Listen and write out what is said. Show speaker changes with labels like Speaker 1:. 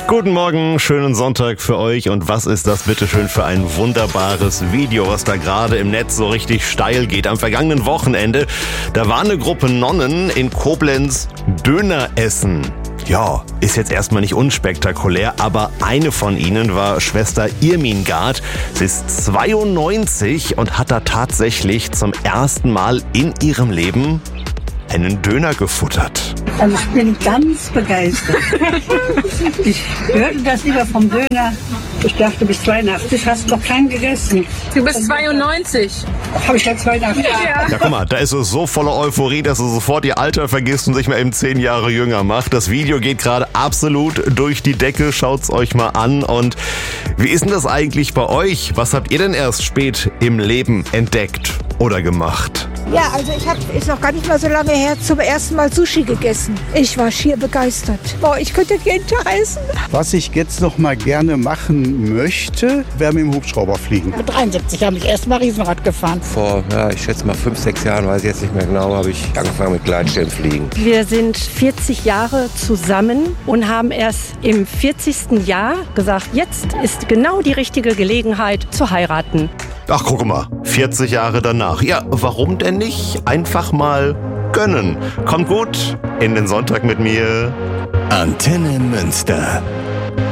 Speaker 1: Guten Morgen, schönen Sonntag für euch. Und was ist das bitteschön für ein wunderbares Video, was da gerade im Netz so richtig steil geht? Am vergangenen Wochenende, da war eine Gruppe Nonnen in Koblenz Döner essen. Ja, ist jetzt erstmal nicht unspektakulär, aber eine von ihnen war Schwester Irmingard. Sie ist 92 und hat da tatsächlich zum ersten Mal in ihrem Leben einen Döner gefuttert.
Speaker 2: Also ich bin ganz begeistert. Ich hörte das lieber vom Döner. Ich dachte, bis 82 hast du noch keinen gegessen.
Speaker 3: Du bist 92.
Speaker 2: Habe ich ja 82.
Speaker 1: Ja, guck mal, da ist es so voller Euphorie, dass du sofort ihr Alter vergisst und sich mal eben 10 Jahre jünger macht. Das Video geht gerade absolut durch die Decke. Schaut's euch mal an. Und wie ist denn das eigentlich bei euch? Was habt ihr denn erst spät im Leben entdeckt oder gemacht?
Speaker 4: Ja, also ist noch gar nicht mal so lange her, zum ersten Mal Sushi gegessen. Ich war schier begeistert. Boah, ich könnte jeden Tag essen.
Speaker 5: Was ich jetzt noch mal gerne machen möchte, wäre mit dem Hubschrauber fliegen.
Speaker 6: Mit 73 habe ich erst mal Riesenrad gefahren.
Speaker 7: Vor, ich schätze mal 5, 6 Jahren, weiß ich jetzt nicht mehr genau, habe ich angefangen mit Gleitschirmfliegen.
Speaker 8: Wir sind 40 Jahre zusammen und haben erst im 40. Jahr gesagt, jetzt ist genau die richtige Gelegenheit zu heiraten.
Speaker 1: Ach, guck mal, 40 Jahre danach. Ja, warum denn nicht einfach mal gönnen? Kommt gut in den Sonntag mit mir.
Speaker 9: Antenne Münster.